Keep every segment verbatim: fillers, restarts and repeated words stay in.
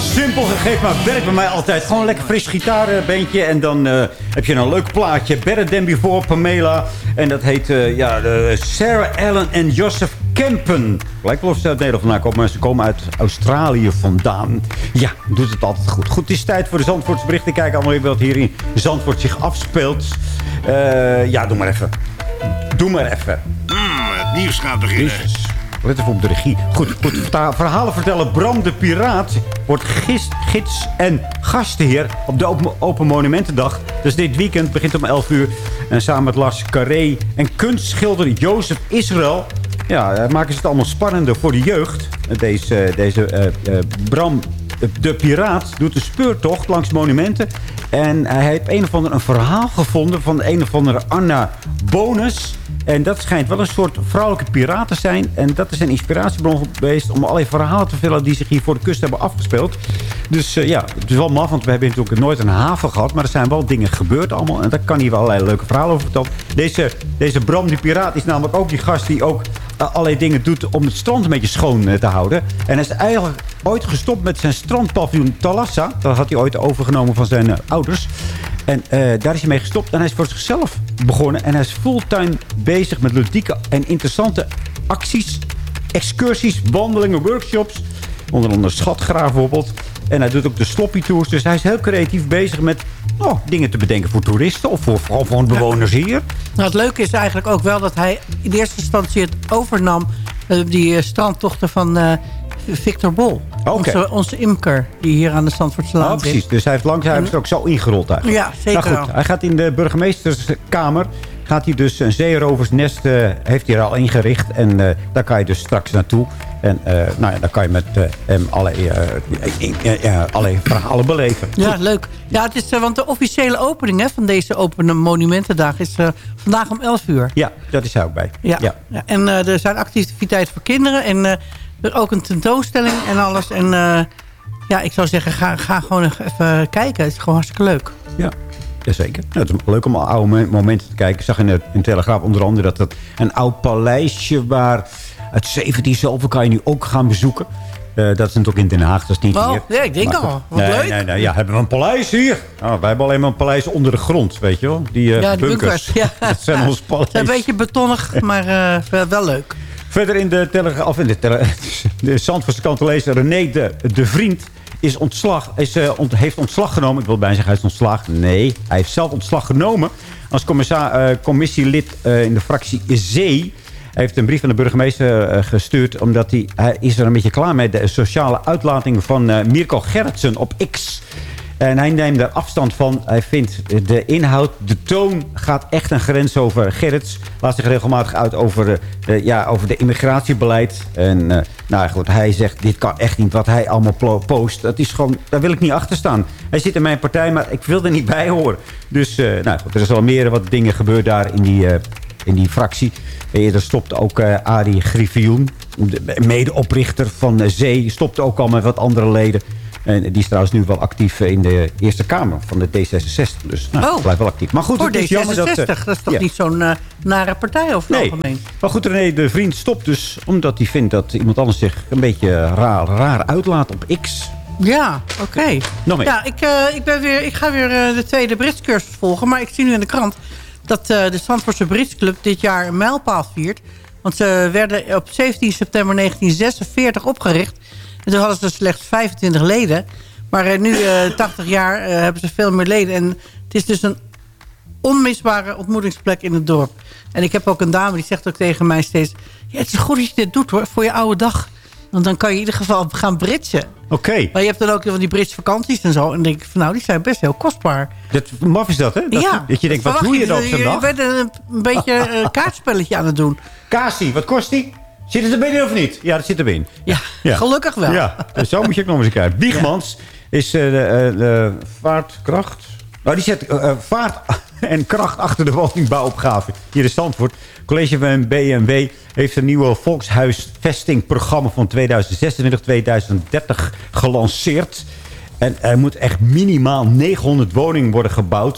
simpel gegeven, maar werkt bij mij altijd. Gewoon lekker fris gitaarbeentje. En dan uh, heb je een leuk plaatje. Better Than Before, Pamela. En dat heet uh, ja, uh, Sarah Allen en Joseph Kempen. Lijkt wel of ze uit Nederland vandaan komen, maar ze komen uit Australië vandaan. Ja, doet het altijd goed. Goed, het is tijd voor de Zandvoortse berichten. Kijken allemaal even wat hier in Zandvoort zich afspeelt. Uh, ja, doe maar even. Doe maar even. Mm, het nieuws gaat beginnen. Jezus. Let even op de regie. Goed, goed, verhalen vertellen. Bram de Piraat wordt gist, gids en gastheer op de Open, open Monumentendag. Dus dit weekend begint om elf uur. En samen met Lars Carré en kunstschilder Jozef Israël... Ja, maken ze het allemaal spannender voor de jeugd. Deze, deze uh, uh, Bram de Piraat doet een speurtocht langs monumenten. En hij heeft een of ander een verhaal gevonden van een of andere Anna Bonus... En dat schijnt wel een soort vrouwelijke piraat te zijn. En dat is een inspiratiebron geweest om allerlei verhalen te vullen die zich hier voor de kust hebben afgespeeld. Dus uh, ja, het is wel maf, want we hebben natuurlijk nooit een haven gehad. Maar er zijn wel dingen gebeurd allemaal. En daar kan hier wel allerlei leuke verhalen over vertellen. Deze, deze Bram die Piraat is namelijk ook die gast die ook uh, allerlei dingen doet om het strand een beetje schoon uh, te houden. En hij is eigenlijk ooit gestopt met zijn strandpaviljoen Thalassa. Dat had hij ooit overgenomen van zijn uh, ouders. En uh, daar is hij mee gestopt. En hij is voor zichzelf begonnen. En hij is fulltime bezig met ludieke en interessante acties. Excursies, wandelingen, workshops. Onder andere schatgraaf bijvoorbeeld. En hij doet ook de sloppy tours. Dus hij is heel creatief bezig met oh, dingen te bedenken voor toeristen. Of voor, vooral voor bewoners hier. Nou, het leuke is eigenlijk ook wel dat hij in eerste instantie het overnam. Uh, die uh, strandtochten van uh, Victor Bol. Okay. Onze, onze imker die hier aan de Zandvoortselaan oh, precies. Dus hij heeft langs hij heeft het ook zo ingerold eigenlijk. Ja, zeker nou, goed, hij gaat in de burgemeesterskamer. Gaat hij dus een zeeroversnest uh, heeft hij er al ingericht. En uh, daar kan je dus straks naartoe. En uh, nou ja, dan kan je met uh, hem allerlei, uh, uh, uh, allerlei verhalen beleven. Ja, goed. Leuk. Ja, het is, uh, want de officiële opening hè, van deze Open Monumentendag is uh, vandaag om elf uur. Ja, dat is hij ook bij. Ja. Ja. Ja. En uh, er zijn activiteiten voor kinderen. En uh, er is ook een tentoonstelling en alles. En uh, ja, ik zou zeggen, ga, ga gewoon even kijken. Het is gewoon hartstikke leuk. Ja. Jazeker. Nou, het is leuk om oude momenten te kijken. Ik zag in de, in de Telegraaf onder andere dat het een oud paleisje waar uit zeventien zoveel kan je nu ook gaan bezoeken. Uh, dat is natuurlijk in Den Haag, dat is niet oh, hier. Ja, ik denk maar, al. Wat nee, leuk. Nee, nee, ja, hebben we een paleis hier? Oh, wij hebben alleen maar een paleis onder de grond, weet je wel? Die, uh, ja, die bunkers. bunkers. Ja. Dat zijn ons paleis. Het is een beetje betonnig, maar uh, wel leuk. Verder in de Telegraaf, of in de, tele, de Zandvoortse kant te lezen, René de, de Vriend is ontslag, is, uh, ont, heeft ontslag genomen. Ik wil bijna zeggen, hij is ontslag. Nee, hij heeft zelf ontslag genomen als commissa, uh, commissielid uh, in de fractie Zee. Hij heeft een brief van de burgemeester uh, gestuurd, omdat hij, hij is er een beetje klaar mee de sociale uitlating van uh, Mirko Gerritsen op X. En hij neemt daar afstand van. Hij vindt de inhoud, de toon gaat echt een grens over. Gerrits laat zich regelmatig uit over, uh, ja, over de immigratiebeleid. En uh, nou goed, hij zegt, dit kan echt niet wat hij allemaal post. Dat is gewoon, daar wil ik niet achter staan. Hij zit in mijn partij, maar ik wil er niet bij horen. Dus uh, nou goed, er is al meer wat dingen gebeurd daar in die, uh, in die fractie. Eerder stopte ook uh, Arie Griffioen, de medeoprichter van uh, Zee, stopte ook al met wat andere leden. En die is trouwens nu wel actief in de Eerste Kamer van de D zesenzestig. Dus nou, oh. blijft wel actief. Maar goed, voor het is D zesenzestig, jammer dat, dat is toch ja. niet zo'n uh, nare partij over het nee. algemeen? Maar goed, René de Vriend stopt dus omdat hij vindt dat iemand anders zich een beetje raar, raar uitlaat op X. Ja, oké. Okay. Nog meer. Ja, ik, uh, ik, ben weer, ik ga weer uh, de tweede Britscursus volgen. Maar ik zie nu in de krant dat uh, de Zandvoortse Britsclub dit jaar een mijlpaal viert. Want ze werden op zeventien september negentien zesenveertig opgericht. En toen hadden ze slechts vijfentwintig leden. Maar uh, nu, uh, tachtig jaar, uh, hebben ze veel meer leden. En het is dus een onmisbare ontmoetingsplek in het dorp. En ik heb ook een dame die zegt ook tegen mij steeds... Ja, het is goed dat je dit doet hoor, voor je oude dag. Want dan kan je in ieder geval gaan britsen. Oké. Okay. Maar je hebt dan ook van die Britse vakanties en zo. En dan denk ik van nou, die zijn best heel kostbaar. Dat, maf is dat, hè? Dat, ja. Dat je denkt, wat doe je dan op zo'n dag? Je bent een, een beetje een kaartspelletje aan het doen. Kaasie, wat kost die? Zit het er binnen of niet? Ja, dat zit er binnen. Ja, ja, gelukkig wel. Ja, dus zo moet je ook nog eens kijken. Biegmans ja. is uh, de, uh, de vaartkracht... Nou, die zet uh, vaart en kracht achter de woningbouwopgave. Hier in Zandvoort. College van B M W heeft een nieuwe volkshuisvestingprogramma van tweeduizend zesentwintig tot tweeduizend dertig gelanceerd. En er moet echt minimaal negenhonderd woningen worden gebouwd.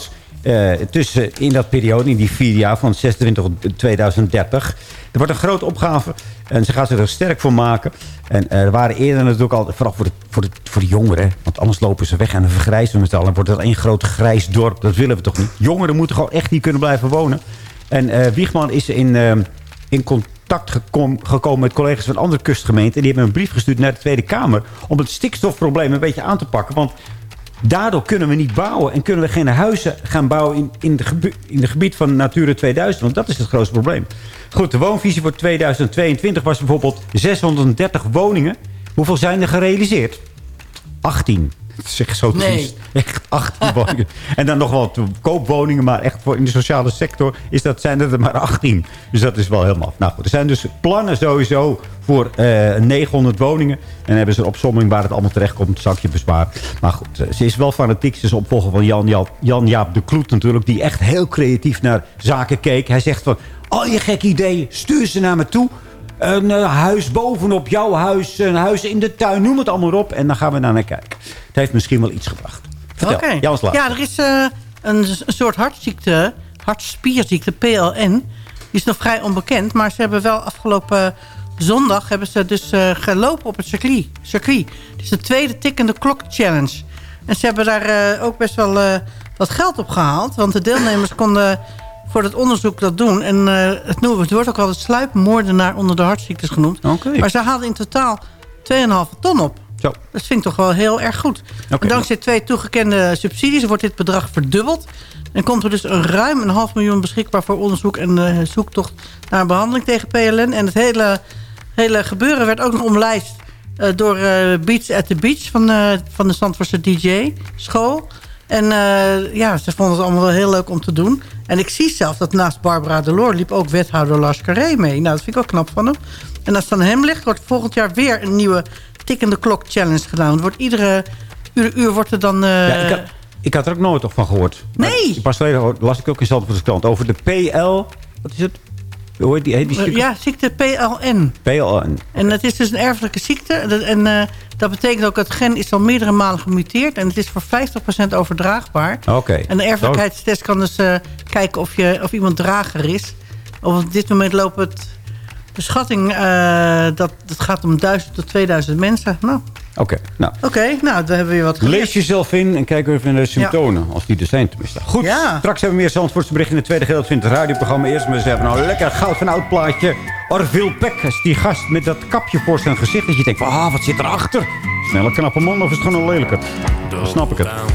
Uh, tussen in dat periode, in die vier jaar van zesentwintig tot tweeduizend dertig. Er wordt een grote opgave en ze gaan zich er sterk voor maken. En uh, er waren eerder natuurlijk al, vooral voor de, voor, de, voor de jongeren, want anders lopen ze weg en dan vergrijzen we met z'n allen. Dan wordt het één groot grijs dorp, dat willen we toch niet. Jongeren moeten gewoon echt hier kunnen blijven wonen. En uh, Wiegman is in, uh, in contact gekom, gekomen met collega's van andere kustgemeenten. En die hebben een brief gestuurd naar de Tweede Kamer om het stikstofprobleem een beetje aan te pakken. Want daardoor kunnen we niet bouwen en kunnen we geen huizen gaan bouwen in, in, de, gebu- in de gebied van Natura tweeduizend. Want dat is het grootste probleem. Goed, de woonvisie voor tweeduizend tweeëntwintig was bijvoorbeeld zeshonderddertig woningen. Hoeveel zijn er gerealiseerd? achttien. Dat is echt zo triest. Nee. Echt achttien woningen. En dan nog wat koopwoningen, maar echt voor in de sociale sector is dat, zijn er maar achttien. Dus dat is wel helemaal. Nou goed, er zijn dus plannen sowieso voor uh, negenhonderd woningen. En dan hebben ze een opsomming waar het allemaal terecht komt. Een zakje bezwaar. Maar goed, uh, ze is wel fanatiek. Ze is opvolger van Jan, Jan Jaap de Kloet natuurlijk. Die echt heel creatief naar zaken keek. Hij zegt van, al je gekke ideeën, stuur ze naar me toe. Een uh, huis bovenop jouw huis. Een huis in de tuin. Noem het allemaal op. En dan gaan we naar naar kijken. Het heeft misschien wel iets gebracht. Vertel, okay. Jan Slaat. Ja, er is uh, een, een soort hartziekte. Hartspierziekte, P L N. Die is nog vrij onbekend. Maar ze hebben wel afgelopen zondag hebben ze dus uh, gelopen op het circuit. circuit. Het is de tweede tikkende klok challenge. En ze hebben daar uh, ook best wel uh, wat geld op gehaald. Want de deelnemers konden voor het onderzoek dat doen. En uh, het, het wordt ook wel de sluipmoordenaar onder de hartziektes genoemd. Okay. Maar ze haalden in totaal twee komma vijf ton op. Zo. Dat vind ik toch wel heel erg goed. Okay. En dankzij twee toegekende subsidies wordt dit bedrag verdubbeld. En komt er dus een ruim een half miljoen beschikbaar voor onderzoek en uh, zoektocht naar een behandeling tegen P L N. En het hele, hele gebeuren werd ook nog omlijst uh, door uh, Beats at the Beach van, uh, van de Zandvoortse D J-school. En uh, ja, ze vonden het allemaal wel heel leuk om te doen. En ik zie zelf dat naast Barbara Delors liep ook wethouder Lars Carré mee. Nou, dat vind ik ook knap van hem. En als het aan hem ligt, wordt volgend jaar weer een nieuwe tikkende klok challenge gedaan. Het wordt iedere uur, uur wordt er dan... Uh... Ja, ik, had, ik had er ook nooit van gehoord. Nee! Maar pas geleden las ik ook in Zandvoortse krant over de P L... Wat is het? Hoe heet die, heet die ziekte? Ja, ziekte P L N. P L N. En dat is dus een erfelijke ziekte. En uh, dat betekent ook dat het gen is al meerdere malen gemuteerd. En het is voor vijftig procent overdraagbaar. Oké. Okay. En de erfelijkheidstest kan dus uh, kijken of, je, of iemand drager is. Op dit moment loopt het... De schatting, uh, dat, dat gaat om duizend tot tweeduizend mensen. Nou. Oké, okay, nou. Oké, okay, nou, dan hebben we weer wat geleerd. Lees jezelf in en kijk even naar de symptomen. Ja. Als die er zijn tenminste. Goed, ja. Straks hebben we meer Zandvoortse berichten in het tweede gedeelte van het radioprogramma. Eerst maar eens even nou lekker goud van oud plaatje. Orville Peck is die gast met dat kapje voor zijn gezicht. Dat je denkt van, ah, wat zit erachter? Snelle knappe man of is het gewoon een lelijke? Dan snap ik het.